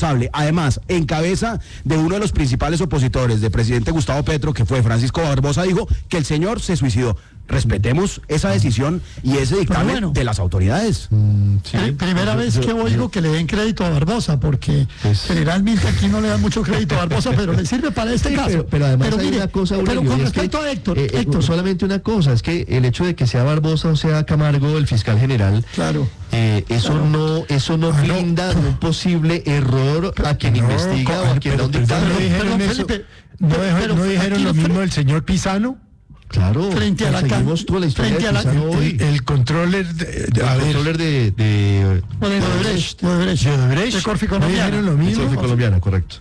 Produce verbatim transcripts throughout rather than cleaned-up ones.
irresponsable. Además, en cabeza de uno de los principales opositores del presidente Gustavo Petro, que fue Francisco Barbosa, dijo que el señor se suicidó. Respetemos esa decisión y ese dictamen bueno, de las autoridades. Mm, sí, primera vez que oigo que le den crédito a Barbosa, porque pues, generalmente aquí no le dan mucho crédito a Barbosa, pero le sirve para este sí, caso. Pero, pero además pero hay mire, una cosa, pero Aurelio, con es respecto que, a Héctor, eh, Héctor, solamente una cosa, es que el hecho de que sea Barbosa o sea Camargo, el fiscal general, claro, eh, eso claro. no, eso no Ah, blinda no. un posible error a quien no, investiga o a quien da un dictamen. No dijeron Pero, eso, Felipe, no, pero, pero, no dijeron aquí lo no mismo fue- del señor Pisano. Claro, frente a la seguimos toda la historia frente de a la- Pisano hoy. El, el controller de, de- El a ver, controller de, de, o de Odebrecht, de Odebrecht, de Odebrecht, de Corfi ¿no Colombiana. dijeron lo de mismo? Corfi colombiana, correcto.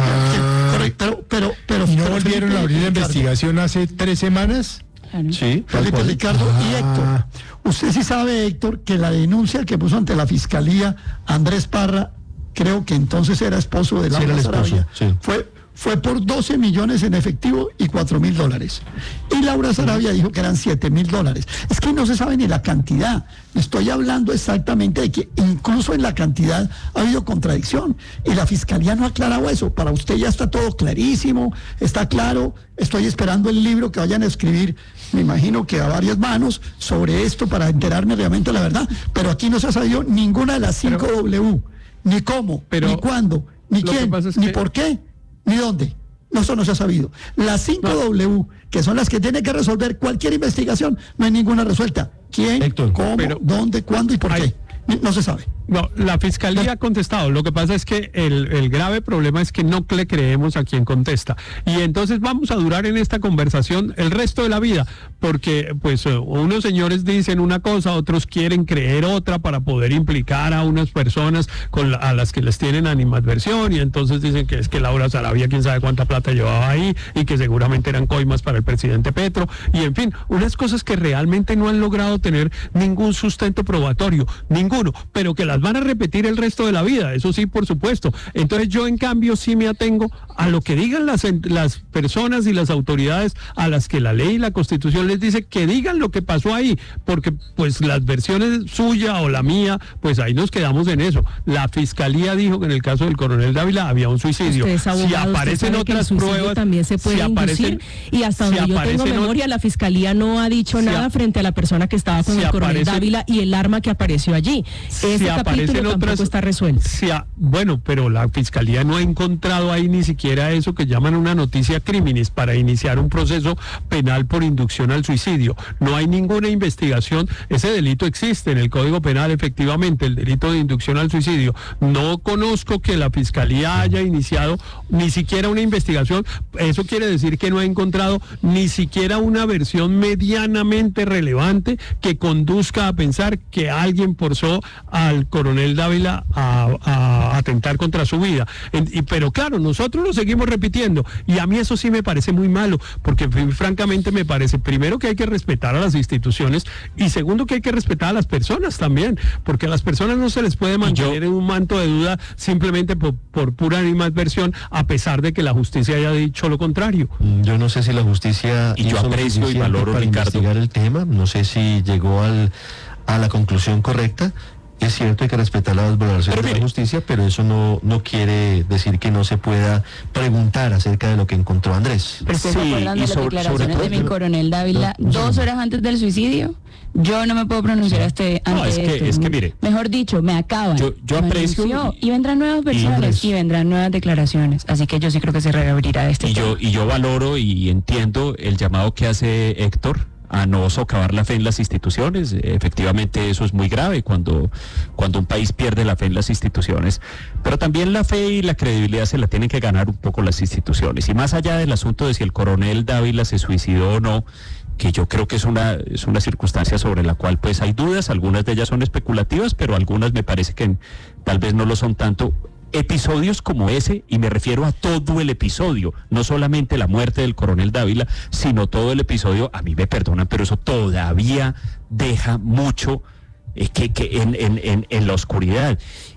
Ah, Correcto, pero, pero, pero, ¿y no pero volvieron Felipe, a abrir la Ricardo, investigación hace tres semanas? Sí, tal Felipe, cual. Ricardo y Ah. Héctor. Usted sí sabe, Héctor, que la denuncia que puso ante la fiscalía Andrés Parra, creo que entonces era esposo de Sí, Laura era el esposo, Sarabia, sí. fue, fue por doce millones en efectivo y cuatro mil dólares. Y Laura Sarabia dijo que eran siete mil dólares. Es que no se sabe ni la cantidad. Estoy hablando exactamente de que incluso en la cantidad ha habido contradicción. Y la fiscalía no ha aclarado eso. Para usted ya está todo clarísimo, está claro. Estoy esperando el libro que vayan a escribir, me imagino que a varias manos, sobre esto para enterarme realmente la verdad. Pero aquí no se ha sabido ninguna de las cinco Pero, W. Ni cómo, pero ni cuándo, ni lo que quién, pasa es ni que- por qué, ni dónde. No, eso no se ha sabido. Las cinco No. W, que son las que tiene que resolver cualquier investigación, no hay ninguna resuelta. ¿Quién, Héctor, cómo, pero- dónde, cuándo y por Hay- qué? No se sabe. No, la fiscalía ha contestado. Lo que pasa es que el, el grave problema es que no le creemos a quien contesta. Y entonces vamos a durar en esta conversación el resto de la vida, porque pues eh, unos señores dicen una cosa, otros quieren creer otra para poder implicar a unas personas con la- a las que les tienen animadversión, y entonces dicen que es que Laura Sarabia quién sabe cuánta plata llevaba ahí y que seguramente eran coimas para el presidente Petro, y en fin, unas cosas que realmente no han logrado tener ningún sustento probatorio, ninguno, pero que las van a repetir el resto de la vida, eso sí, por supuesto. Entonces yo en cambio sí me atengo a lo que digan las, las personas y las autoridades a las que la ley y la Constitución les dice que digan lo que pasó ahí, porque pues las versiones suya o la mía, pues ahí nos quedamos en eso. La fiscalía dijo que en el caso del coronel Dávila había un suicidio. Usted es abogado, si aparecen usted sabe que el otras suicidio pruebas, también se puede si aparecen, inducir, y hasta donde si yo tengo aparecen memoria, ot- la fiscalía no ha dicho si nada a- frente a la persona que estaba con si el coronel aparecen- Dávila y el arma que apareció allí. si Ese capítulo aparecen tampoco otras, está resuelto. si a- bueno, pero la fiscalía no ha encontrado ahí ni siquiera eso que llaman una noticia criminis para iniciar un proceso penal por inducción al suicidio. No hay ninguna investigación. Ese delito existe en el Código Penal, efectivamente, el delito de inducción al suicidio. No conozco que la fiscalía haya iniciado ni siquiera una investigación. Eso quiere decir que no ha encontrado ni siquiera una versión medianamente relevante que conduzca a pensar que alguien forzó al coronel Dávila a, a atentar contra su vida. En- y, pero claro, nosotros lo seguimos repitiendo, y a mí eso sí me parece muy malo, porque fr- francamente me parece, primero, que hay que respetar a las instituciones, y segundo, que hay que respetar a las personas también, porque a las personas no se les puede mantener en un manto de duda simplemente por, por pura animadversión, a pesar de que la justicia haya dicho lo contrario. Mm, Yo no sé si la justicia Y yo hizo lo aprecio y suficiente valoro, para Ricardo. investigar el tema, no sé si llegó al, a la conclusión correcta. Es cierto, hay que respetar las valoraciones Pero de la mire. justicia, pero eso no, no quiere decir que no se pueda preguntar acerca de lo que encontró Andrés. Pero ustedes se Sí, acuerdan y de las sobre- declaraciones sobre de mi todo- coronel Dávila No, no sé. dos horas antes del suicidio. Yo no me puedo pronunciar este, ante No, es que- esto. es que mire, Mejor dicho, me acaban. yo- yo Me aprecio anunció, y- y vendrán nuevas versiones Andrés. y vendrán nuevas declaraciones. Así que yo sí creo que se reabrirá este Y tema. yo, y yo valoro y entiendo el llamado que hace Héctor a no socavar la fe en las instituciones. Efectivamente, eso es muy grave cuando, cuando un país pierde la fe en las instituciones. Pero también la fe y la credibilidad se la tienen que ganar un poco las instituciones. Y más allá del asunto de si el coronel Dávila se suicidó o no, que yo creo que es una, es una circunstancia sobre la cual pues hay dudas, algunas de ellas son especulativas, pero algunas me parece que tal vez no lo son tanto. Episodios como ese, y me refiero a todo el episodio, no solamente la muerte del coronel Dávila, sino todo el episodio, a mí me perdonan, pero eso todavía deja mucho eh, que, que en, en, en, en la oscuridad.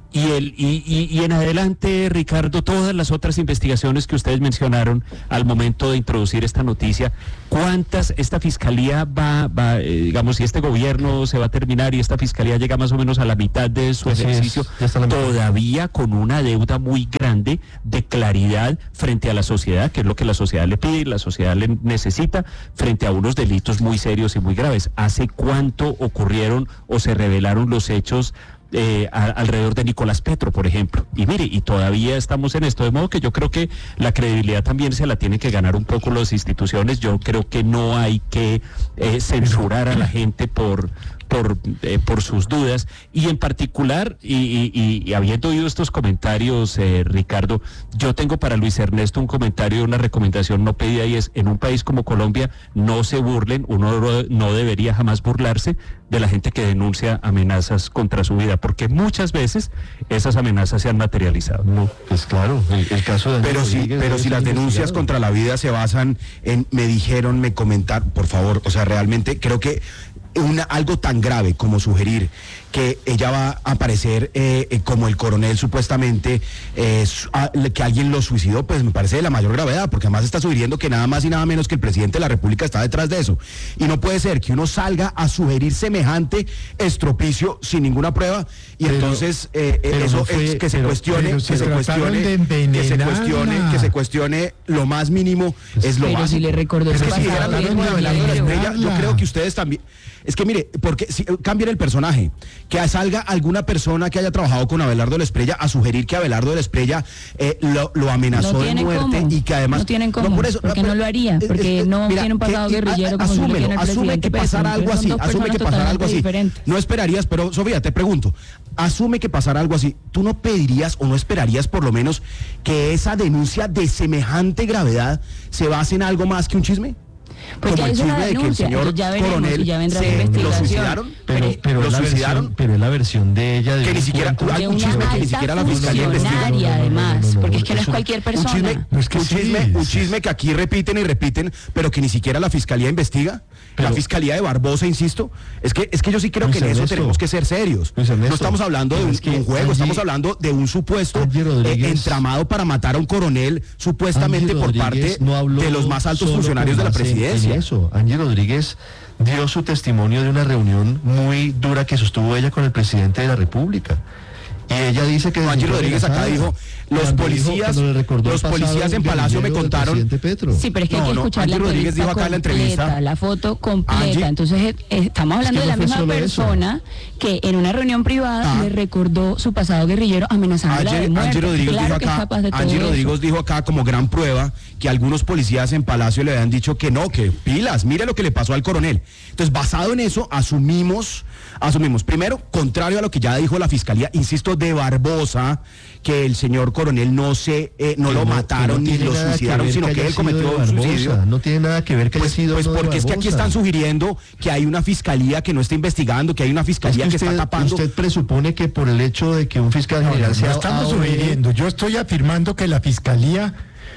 Y, el, y, y, y en adelante, Ricardo, todas las otras investigaciones que ustedes mencionaron al momento de introducir esta noticia, ¿cuántas esta fiscalía va, va eh, digamos, si este gobierno se va a terminar y esta fiscalía llega más o menos a la mitad de su Así ejercicio, es, ya está la mitad. todavía con una deuda muy grande de claridad frente a la sociedad, que es lo que la sociedad le pide y la sociedad le necesita, frente a unos delitos muy serios y muy graves? ¿Hace cuánto ocurrieron o se revelaron los hechos Eh, a, alrededor de Nicolás Petro, por ejemplo? Y mire, y todavía estamos en esto, de modo que yo creo que la credibilidad también se la tiene que ganar un poco las instituciones. Yo creo que no hay que eh, censurar a la gente por por eh, por sus dudas, y en particular, y, y, y, y habiendo oído estos comentarios, eh, Ricardo, yo tengo para Luis Ernesto un comentario, una recomendación no pedida, y es: en un país como Colombia, no se burlen, uno no, no debería jamás burlarse de la gente que denuncia amenazas contra su vida, porque muchas veces esas amenazas se han materializado. No, pues claro, el, el caso de Pero si, pero si las denuncias contra la vida se basan en me dijeron, me comentaron, por favor, o sea, realmente creo que una, algo tan grave como sugerir que ella va a aparecer eh, eh, como el coronel supuestamente, eh, su, a, que alguien lo suicidó, pues me parece de la mayor gravedad, porque además está sugiriendo que nada más y nada menos que el presidente de la República está detrás de eso. Y no puede ser que uno salga a sugerir semejante estropicio sin ninguna prueba, y pero, entonces eh, eso no fue, es que se pero, cuestione, pero que se se cuestione, de que se cuestione, que se cuestione lo más mínimo, es lo Pero básico. si le recordó Es su que si pasado dijeran bien algo de Abelardo de la guerrillero. Estrella, yo creo que ustedes también. Es que mire, porque si cambien el personaje, que salga alguna persona que haya trabajado con Abelardo de la Estrella a sugerir que Abelardo de la Estrella eh, lo, lo amenazó No de tiene muerte, cómo. y que además No tienen cómo, por eso, porque no lo haría, porque no tiene un pasado que- guerrillero a- como sí lo asúmelo, tiene el asume presidente que Petro. pasara algo Entonces así, son dos asume que personas pasara algo así. totalmente diferentes. No esperarías, pero Sofía, te pregunto, asume que pasara algo así, ¿tú no pedirías o no esperarías por lo menos que esa denuncia de semejante gravedad se base en algo más que un chisme? Pues Como ya el hizo la chisme de que el denuncia, señor entonces ya veremos coronel y ya vendrá la se- investigación. ¿lo suicidaron? Pero, Pero- pero, ¿lo es la suicidaron? versión, pero es la versión de ella de Que un ni siquiera cuento- hay De un una chisme que ni alta siquiera la fiscalía investiga. funcionaria, además, porque es que no es un- cualquier Un persona. chisme, No, es que un, sí, chisme, un sí. chisme que aquí repiten y repiten, pero que ni siquiera la fiscalía investiga. Pero- la fiscalía de Barbosa, insisto, es que es que yo sí creo Luis que en eso Ernesto, tenemos que ser serios. Luis Ernesto, No estamos hablando de pero un, es que de un juego, Angie- estamos hablando de un supuesto Angie eh, Rodríguez- entramado para matar a un coronel, supuestamente Angie por parte Rodríguez no habló de los más altos solo funcionarios de con la base en- presidencia. en eso, Angie Rodríguez dio su testimonio de una reunión muy dura que sostuvo ella con el presidente de la República. Y ella dice que... Angie sintió Rodríguez acá amenazada dijo, los cuando dijo- policías, cuando le recordó el los pasado policías en Palacio me guerrillero del contaron. presidente Petro. Sí, pero es que hay No, que no, escuchar la Angie Rodríguez entrevista dijo acá en la entrevista. completa, la foto completa. Angie- Entonces eh, eh, estamos hablando Es que de la no fue misma solo eso. persona que en una reunión privada Ah. le recordó su pasado guerrillero amenazándola de Angie, muerte. Angie Rodríguez Claro dijo que es acá, capaz de todo Angie eso. Rodríguez dijo acá como gran prueba que algunos policías en Palacio le habían dicho que no, que pilas, mire lo que le pasó al coronel. Entonces, basado en eso, asumimos, asumimos, primero, contrario a lo que ya dijo la fiscalía, insisto, de Barbosa, que el señor coronel no se, eh, no Que lo que mataron ni tiene lo nada que suicidaron, ver sino que, haya él sido de cometió un Barbosa. suicidio. No tiene nada que ver que Pues, haya sido pues no de porque es que aquí Barbosa. están sugiriendo que hay una fiscalía que no está investigando, que hay una Es fiscalía que que, usted, está tapando. usted presupone que por el hecho de que un fiscal No, no, general no sea estamos A O E, sugiriendo. Yo estoy afirmando que la fiscalía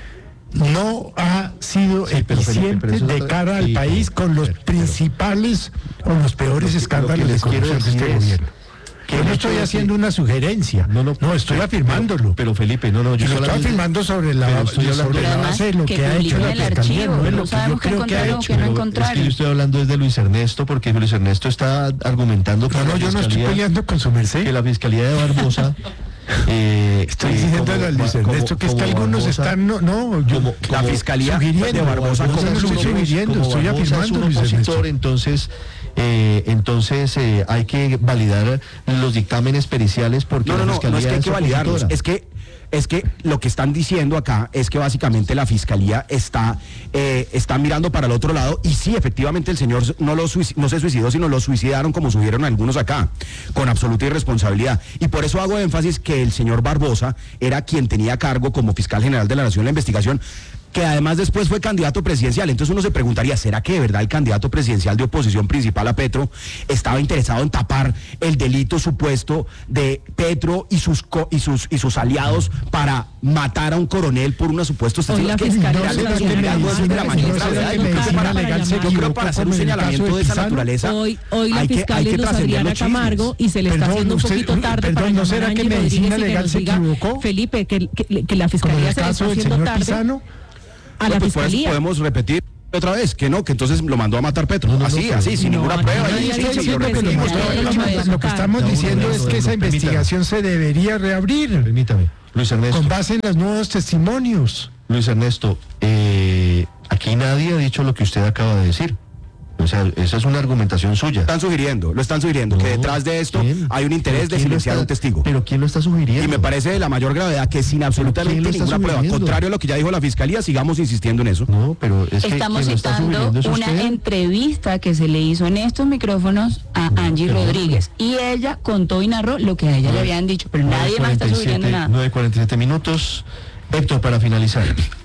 no ha sido Sí, pero, Felipe, eficiente pero eso es de otra- cara al sí, país pero- con los pero- principales o los peores Lo que- lo escándalos que de les quiero corrupción de este decir es gobierno. Que yo no el estoy hecho de haciendo que- una sugerencia. No, no, No, estoy pero- afirmándolo. Pero, pero, Felipe, no, no, Yo lo estoy solamente- afirmando sobre la, pero estoy hablando- sobre Pero la además, base de lo que que, ha hecho publiquen la el fiscalía, archivo, no es no lo que yo sabemos qué creo que ha encontraron, hecho. que no Pero encontraron. es que yo estoy hablando desde Luis Ernesto, porque Luis Ernesto está argumentando que No, no, la yo no estoy fiscalía- peleando con su merced. que la fiscalía de Barbosa eh, Estoy eh, diciendo como- a Luis como- Ernesto que es que como algunos Barbosa- están, no, no, yo, como- La como- fiscalía sugiriendo, de Barbosa yo como no estoy supo- sugiriendo, como estoy Barbosa es afirmando, un Luis opositor, Ernesto. entonces eh, entonces eh, hay que validar los dictámenes periciales porque No, no, la no, no fiscalía es que hay que validarlos, opositora. es que es que lo que están diciendo acá es que básicamente la fiscalía está eh, está mirando para el otro lado, y sí, efectivamente el señor no lo suic- no se suicidó, sino lo suicidaron, como sugirieron algunos acá, con absoluta irresponsabilidad. Y por eso hago énfasis que el señor Barbosa era quien tenía a cargo como fiscal general de la Nación la investigación. que además después fue candidato presidencial. Entonces uno se preguntaría, ¿será que de verdad el candidato presidencial de oposición principal a Petro estaba interesado en tapar el delito supuesto de Petro y sus co y sus y sus aliados para matar a un coronel por unos supuestos Hoy la testigos? fiscalía Que- no que- sabe que algo nada. así de la mayor No sabe gravedad. que Yo creo que medicina para- legal se yo creo que para hacer un equivocó con el señalamiento caso de de esa Pisano. naturaleza Hoy, hoy la hay que- fiscal hay que de Luz trascender Adriana los chismes. Camargo y se le está Perdón, haciendo un usted- poquito tarde perdón, para ¿no llamar será a que Ángel Medicina Rodríguez y que Legal nos se diga, equivocó? Felipe, que, que- que la Con fiscalía el se le caso está del haciendo señor tarde Pisano. a la Pues, pues, fiscalía. podemos repetir otra vez que no, que entonces lo mandó a matar Petro. No, no, así, no, así, sin no, ninguna no, prueba. nadie y- ha sí, dicho sí, que lo el repetimos presidente otra vez. haya Lo, hecho que- eso. lo que estamos No, diciendo no, es no, que no, esa permítame. investigación se debería reabrir Permítame. Luis Ernesto. con base en los nuevos testimonios. Luis Ernesto, eh, aquí nadie ha dicho lo que usted acaba de decir. O sea, esa es una argumentación suya. Están sugiriendo, lo están sugiriendo, que No, detrás de esto ¿quién? hay un interés ¿Pero de quién lo silenciar a está- un testigo. Pero ¿quién lo está sugiriendo? Y me parece de la mayor gravedad que sin absolutamente ¿quién lo está ninguna prueba, sugiriendo? contrario a lo que ya dijo la fiscalía, sigamos insistiendo en eso. No, pero es que Estamos quien lo está citando sugiriendo es una usted. entrevista que se le hizo en estos micrófonos a Angie pero- Rodríguez y ella contó y narró lo que a ella le habían dicho, pero nadie más está sugiriendo nada. nueve cuarenta y siete minutos. Héctor, para finalizar.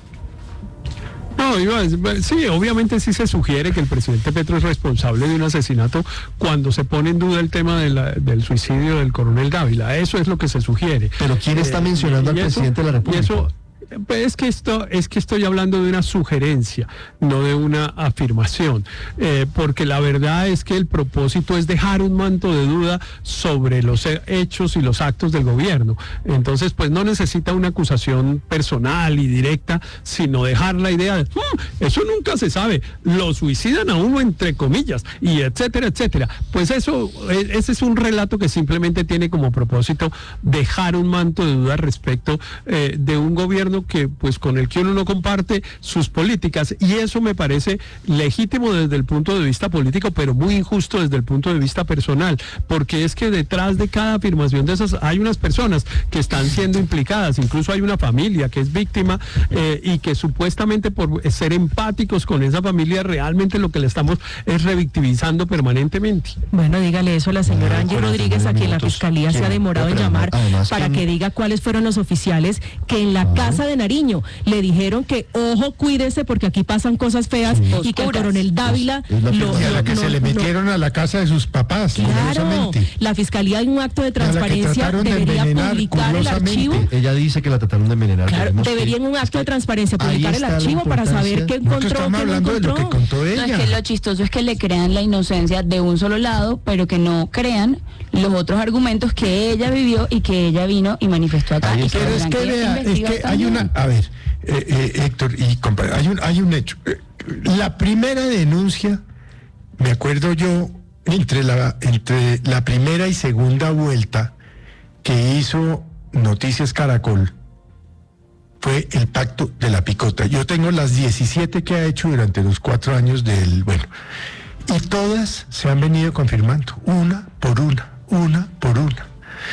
No, iba a decir, sí, obviamente sí se sugiere que el presidente Petro es responsable de un asesinato cuando se pone en duda el tema de la- del suicidio del coronel Dávila. Eso es lo que se sugiere. Pero ¿quién está mencionando al y eso- presidente de la República? y eso, pues es que esto es que estoy hablando de una sugerencia, no de una afirmación, eh, porque la verdad es que el propósito es dejar un manto de duda sobre los he- hechos y los actos del gobierno. Entonces, pues no necesita una acusación personal y directa, sino dejar la idea de "Hmm, eso nunca se sabe, lo suicidan a uno entre comillas y etcétera, etcétera". Pues eso, eh, ese es un relato que simplemente tiene como propósito dejar un manto de duda respecto eh, de un gobierno que pues con el que uno no comparte sus políticas, y eso me parece legítimo desde el punto de vista político, pero muy injusto desde el punto de vista personal, porque es que detrás de cada afirmación de esas hay unas personas que están siendo implicadas, incluso hay una familia que es víctima eh, y que supuestamente por ser empáticos con esa familia realmente lo que le estamos es revictimizando permanentemente. Bueno, dígale eso a la señora nueve Angie cuarenta y nueve Rodríguez, a quien la minutos. fiscalía se ha ¿Quién? demorado en Pero llamar además, para ¿quién? que diga cuáles fueron los oficiales que en la casa de Nariño le dijeron que, ojo, cuídese porque aquí pasan cosas feas y que el Oscuras. coronel Dávila Es la lo, firma. Y a la lo- que no- se le no- metieron a la casa de sus papás, Claro, curiosamente. la fiscalía en un acto de Y a la que transparencia trataron de debería envenenar publicar el curiosamente. archivo. Ella dice que la trataron de envenenar. Claro, Veremos debería qué- en un acto de transparencia ahí publicar el está la archivo para saber qué importancia. Nosotros encontró, estamos qué no hablando de lo que encontró. contó No, ella. es que lo chistoso es que le crean la inocencia de un solo lado, pero que no crean los otros argumentos que ella vivió y que ella vino y manifestó acá. Ahí Y está. que Pero es tendrán que que vea, es investigar que hay también. una, a ver, eh, eh, Héctor y compadre, hay un, hay un hecho. Eh, La primera denuncia, me acuerdo yo, entre la, entre la primera y segunda vuelta que hizo Noticias Caracol, fue el pacto de la picota. Yo tengo las diecisiete que ha hecho durante los cuatro años del, bueno, y todas se han venido confirmando, una por una, una por una.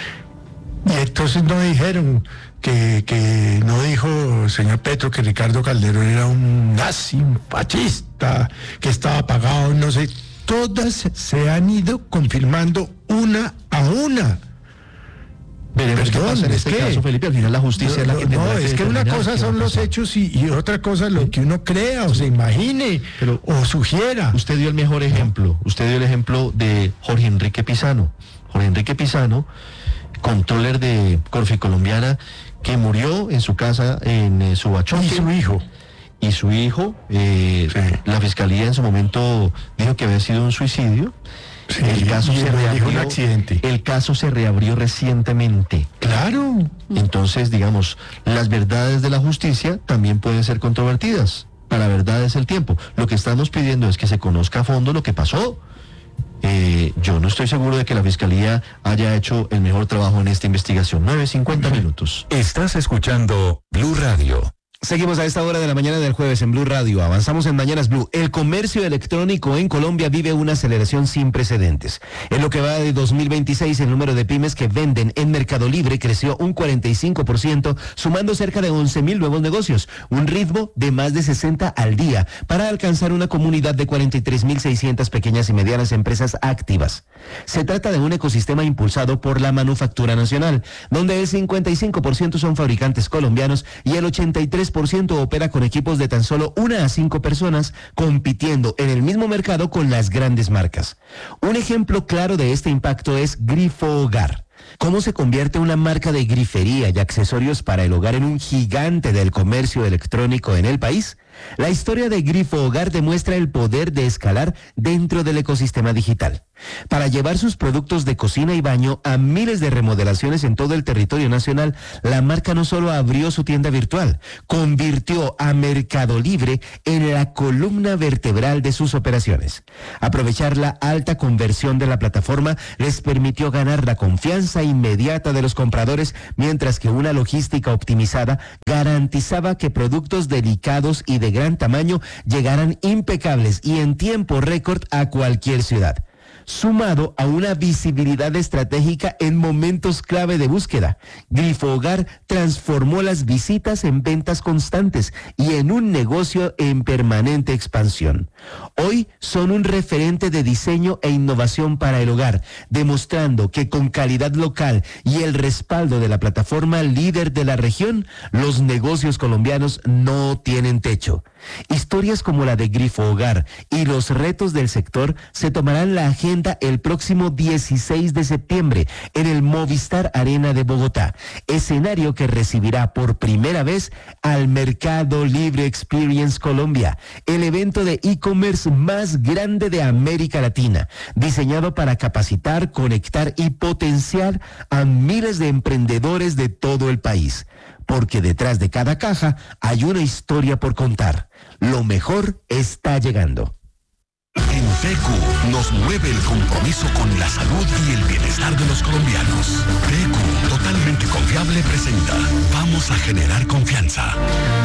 Y entonces no dijeron que, que no dijo el señor Petro que Ricardo Calderón era un nazi, un fascista, que estaba pagado, no sé. Todas se han ido confirmando una a una. Veremos qué Perdón, pasa en es este que- caso, Felipe. Al final la justicia es la que no, tendrá no, que es que una determinar cosa qué va son a los pasar. hechos y, y otra cosa lo que uno crea o se imagine Pero- o sugiera. Usted dio el mejor ejemplo. Usted dio el ejemplo de Jorge Enrique Pizano. Jorge Enrique Pizano, controller de Corfi Colombiana, que murió en su casa en eh, Subachoque. Y su hijo. Y su hijo, eh, Sí. la fiscalía en su momento dijo que había sido un suicidio. Sí, el caso y se él dijo reabrió. un accidente. El caso se reabrió recientemente. Claro. Entonces, digamos, las verdades de la justicia también pueden ser controvertidas. Para la verdad es el tiempo. Lo que estamos pidiendo es que se conozca a fondo lo que pasó. Eh, yo no estoy seguro de que la fiscalía haya hecho el mejor trabajo en esta investigación. nueve cincuenta minutos. Estás escuchando Blue Radio. Seguimos a esta hora de la mañana del jueves en Blue Radio. Avanzamos en Mañanas Blue. El comercio electrónico en Colombia vive una aceleración sin precedentes. En lo que va de dos mil veintiséis, el número de pymes que venden en Mercado Libre creció un cuarenta y cinco por ciento, sumando cerca de once mil nuevos negocios, un ritmo de más de sesenta al día, para alcanzar una comunidad de cuarenta y tres mil seiscientas pequeñas y medianas empresas activas. Se trata de un ecosistema impulsado por la manufactura nacional, donde el cincuenta y cinco por ciento son fabricantes colombianos y el ochenta y tres por ciento opera con equipos de tan solo una a cinco personas, compitiendo en el mismo mercado con las grandes marcas. Un ejemplo claro de este impacto es Grifo Hogar. ¿Cómo se convierte una marca de grifería y accesorios para el hogar en un gigante del comercio electrónico en el país? La historia de Grifo Hogar demuestra el poder de escalar dentro del ecosistema digital. Para llevar sus productos de cocina y baño a miles de remodelaciones en todo el territorio nacional, la marca no solo abrió su tienda virtual, convirtió a Mercado Libre en la columna vertebral de sus operaciones. Aprovechar la alta conversión de la plataforma les permitió ganar la confianza inmediata de los compradores, mientras que una logística optimizada garantizaba que productos delicados y de gran tamaño llegaran impecables y en tiempo récord a cualquier ciudad. Sumado a una visibilidad estratégica en momentos clave de búsqueda, Grifo Hogar transformó las visitas en ventas constantes y en un negocio en permanente expansión. Hoy son un referente de diseño e innovación para el hogar, demostrando que con calidad local y el respaldo de la plataforma líder de la región, los negocios colombianos no tienen techo. Historias como la de Grifo Hogar y los retos del sector se tomarán la agenda el próximo dieciséis de septiembre en el Movistar Arena de Bogotá, escenario que recibirá por primera vez al Mercado Libre Experience Colombia, el evento de e-commerce más grande de América Latina, diseñado para capacitar, conectar y potenciar a miles de emprendedores de todo el país. Porque detrás de cada caja hay una historia por contar. Lo mejor está llegando. En P Q nos mueve el compromiso con la salud y el bienestar de los colombianos. P Q, totalmente confiable, presenta Vamos a generar confianza.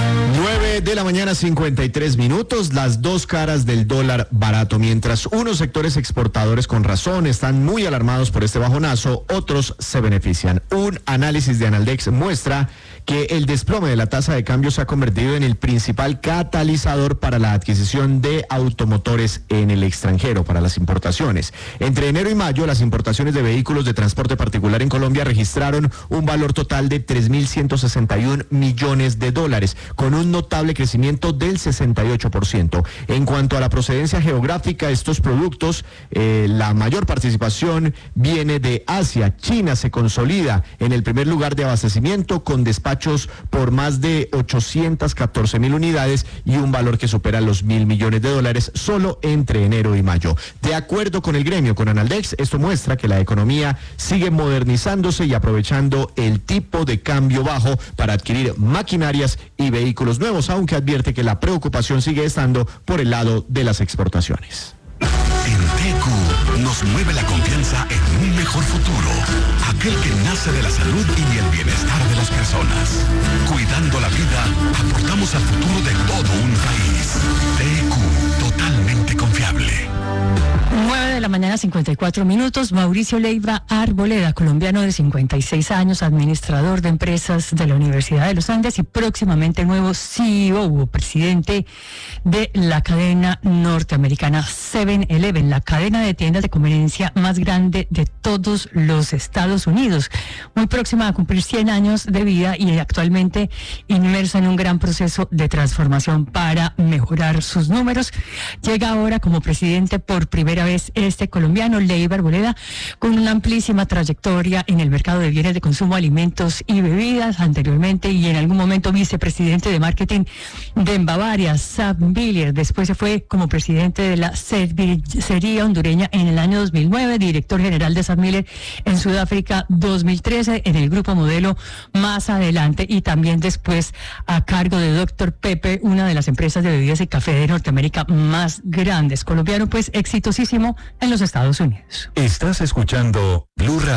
nueve de la mañana, cincuenta y tres minutos, las dos caras del dólar barato. Mientras unos sectores exportadores con razón están muy alarmados por este bajonazo, otros se benefician. Un análisis de Analdex muestra que el desplome de la tasa de cambio se ha convertido en el principal catalizador para la adquisición de automotores en el extranjero, para las importaciones. Entre enero y mayo, las importaciones de vehículos de transporte particular en Colombia registraron un valor total de tres mil ciento sesenta y un millones de dólares, con un notable crecimiento del sesenta y ocho por ciento. En cuanto a la procedencia geográfica de estos productos, eh, la mayor participación viene de Asia. China se consolida en el primer lugar de abastecimiento, con despachos por más de ochocientas catorce mil unidades y un valor que supera los mil millones de dólares solo entre enero y mayo. De acuerdo con el gremio, con Analdex, esto muestra que la economía sigue modernizándose y aprovechando el tipo de cambio bajo para adquirir maquinarias y vehículos nuevos, aunque advierte que la preocupación sigue estando por el lado de las exportaciones. En T Q nos mueve la confianza en un mejor futuro, aquel que nace de la salud y el bienestar de las personas. Cuidando la vida, aportamos al futuro de todo un país. T Q, totalmente confiable. nueve de la mañana, cincuenta y cuatro minutos. Mauricio Leiva Arboleda, colombiano de cincuenta y seis años, administrador de empresas de la Universidad de los Andes y próximamente nuevo C E O o presidente de la cadena norteamericana siete eleven, la cadena de tiendas de conveniencia más grande de todos los Estados Unidos. Muy próxima a cumplir cien años de vida y actualmente inmersa en un gran proceso de transformación para mejorar sus números. Llega ahora como presidente por primera vez este colombiano, Leiva Arboleda, con una amplísima trayectoria en el mercado de bienes de consumo, alimentos y bebidas, anteriormente y en algún momento vicepresidente de marketing de Bavaria, SAP-Miller. Después se fue como presidente de la cervecería hondureña en el año dos mil nueve, director general de SAP-Miller en Sudáfrica dos mil trece, en el grupo Modelo más adelante y también después a cargo de doctor Pepper, una de las empresas de bebidas y café de Norteamérica más grandes. Colombiano pues exitosísimo en los Estados Unidos. Estás escuchando Blue Radio.